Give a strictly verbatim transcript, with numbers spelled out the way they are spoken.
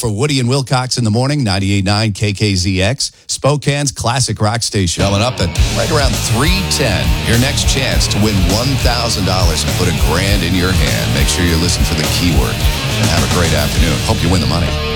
for Woody and Wilcox in the morning, ninety-eight point nine K K Z X, Spokane's classic rock station. Coming up at right around three ten, your next chance to win one thousand dollars and put a grand in your hand. Make sure you listen for the keyword. And have a great afternoon. Hope you win the money.